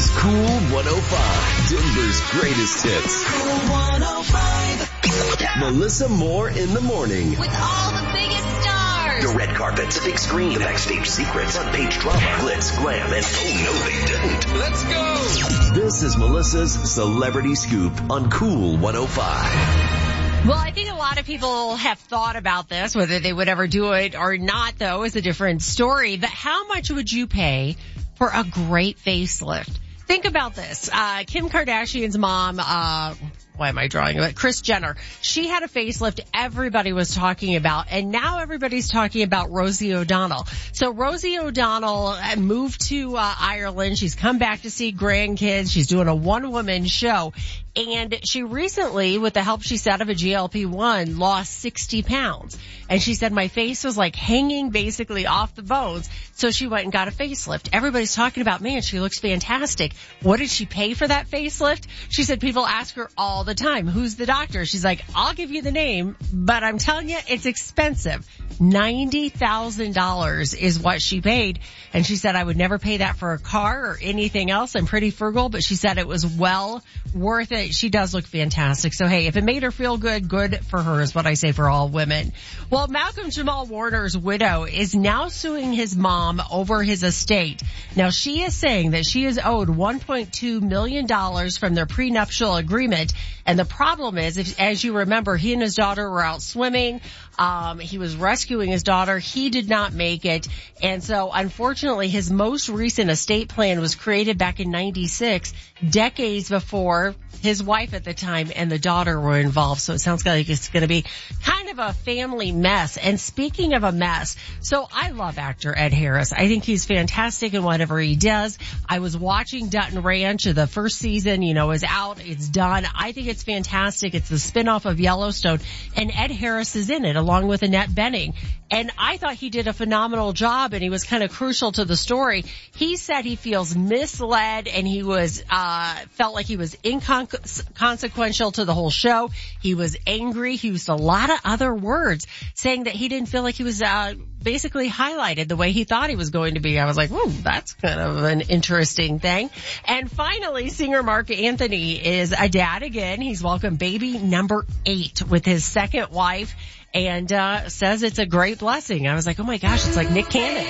is Cool 105, Denver's greatest hits. Cool 105. Melissa Moore in the morning. With all the biggest stars. The red carpet, the big screen, the backstage secrets, front page drama, glitz, glam, and oh no they didn't. Let's go. This is Melissa's Celebrity Scoop on Cool 105. Well, I think a lot of people have thought about this. Whether they would ever do it or not, though, is a different story. But how much would you pay for a great facelift? Think about this. Kim Kardashian's mom, why am I drawing it? Kris Jenner. She had a facelift everybody was talking about, and now everybody's talking about Rosie O'Donnell. So Rosie O'Donnell moved to Ireland. She's come back to see grandkids. She's doing a one-woman show. And she recently, with the help, she said, of a GLP-1, lost 60 pounds. And she said, my face was like hanging basically off the bones. So she went and got a facelift. Everybody's talking about, man, she looks fantastic. What did she pay for that facelift? She said people ask her all the time, who's the doctor? She's like, I'll give you the name, but I'm telling you, it's expensive. $90,000 is what she paid. And she said, I would never pay that for a car or anything else. I'm pretty frugal, but she said it was well worth it. She does look fantastic. So hey, if it made her feel good, good for her is what I say for all women. Well, Malcolm Jamal Warner's widow is now suing his mom over his estate. Now she is saying that she is owed $1.2 million from their prenuptial agreement. And the problem is, as you remember, he and his daughter were out swimming. He was rescuing his daughter. He did not make it. And so unfortunately, his most recent estate plan was created back in 96, decades before his wife at the time and the daughter were involved. So it sounds like it's going to be kind of a family mess. And speaking of a mess, so I love actor Ed Harris. I think he's fantastic in whatever he does. I was watching Dutton Ranch. The first season, is out. It's done. I think it's fantastic. It's the spinoff of Yellowstone. And Ed Harris is in it along with Annette Bening. And I thought he did a phenomenal job, and he was kind of crucial to the story. He said he feels misled, and he was felt like he was inconsequential to the whole show. He was angry. He used a lot of other words, saying that he didn't feel like he was basically highlighted the way he thought he was going to be. I was like, whoa, that's kind of an interesting thing. And finally, singer Mark Anthony is a dad again. He's welcomed baby number 8 with his second wife, and says it's a great blessing. I was like, oh my gosh, it's like Nick Cannon.